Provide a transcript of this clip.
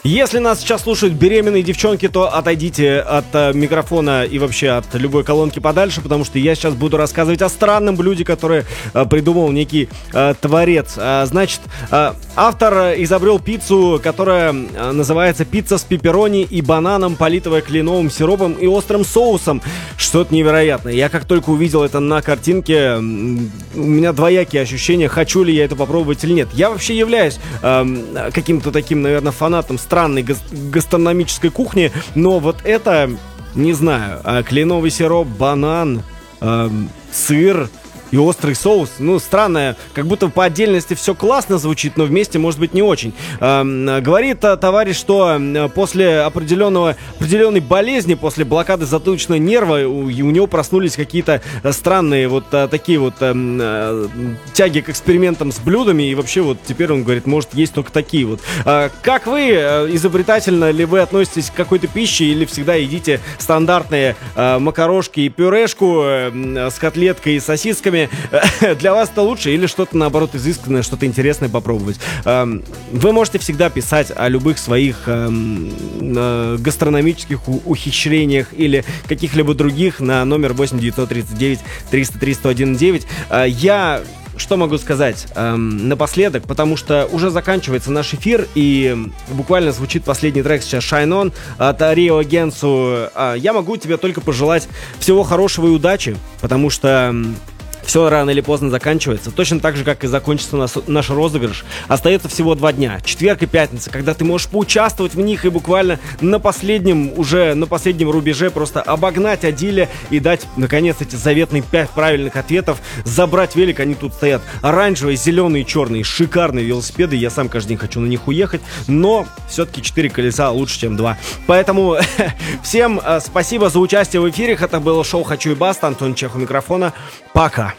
Если нас сейчас слушают беременные девчонки, то отойдите от микрофона и вообще от любой колонки подальше, потому что я сейчас буду рассказывать о странном блюде, которое придумал некий творец. Значит, автор изобрел пиццу, которая называется пицца с пепперони и бананом, политая кленовым сиропом и острым соусом. Что-то невероятное. Я как только увидел это на картинке, у меня двоякие ощущения, хочу ли я это попробовать или нет. Я вообще являюсь каким-то таким, наверное, фанатом странной гастрономической кухни, но вот это, не знаю, кленовый сироп, банан, сыр и острый соус, ну, странное, как будто по отдельности все классно звучит, но вместе, может быть, не очень. Говорит товарищ, что после определенной болезни, после блокады затылочного нерва, у него проснулись какие-то странные вот такие вот тяги к экспериментам с блюдами, и вообще вот теперь он говорит, может, есть только такие вот. Как вы, изобретательно ли вы относитесь к какой-то пище или всегда едите стандартные макарошки и пюрешку с котлеткой и сосисками? Для вас это лучше или что-то, наоборот, изысканное, что-то интересное попробовать? Вы можете всегда писать о любых своих гастрономических ухищрениях или каких-либо других на номер 8 939 303 119. Я... Что могу сказать напоследок, потому что уже заканчивается наш эфир, и буквально звучит последний трек сейчас Shine On от Рио Генсу. Я могу тебе только пожелать всего хорошего и удачи, потому что все рано или поздно заканчивается. Точно так же, как и закончится наш розыгрыш. Остается всего 2 дня. Четверг и пятница, когда ты можешь поучаствовать в них и буквально на последнем рубеже просто обогнать Адиля и дать, наконец, эти заветные 5 правильных ответов. Забрать велик, они тут стоят. Оранжевые, зеленые, черные, шикарные велосипеды. Я сам каждый день хочу на них уехать. Но все-таки 4 колеса лучше, чем 2. Поэтому всем спасибо за участие в эфире. Это было шоу «Хочу и баста». Антон Чех у микрофона. Пока.